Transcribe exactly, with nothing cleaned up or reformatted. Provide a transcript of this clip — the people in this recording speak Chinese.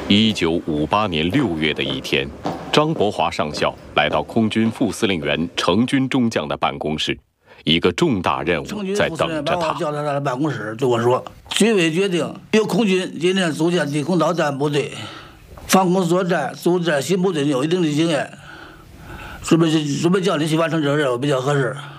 一九五八年六月的一天，张伯华上校来到空军副司令员程军中将的办公室，一个重大任务在等着他。 叫他来办公室对我说：“军委决定，由空军今天组建地空导弹部队，防空作战、组织新部队有一定的经验，准备准备叫你去完成这个任务比较合适。”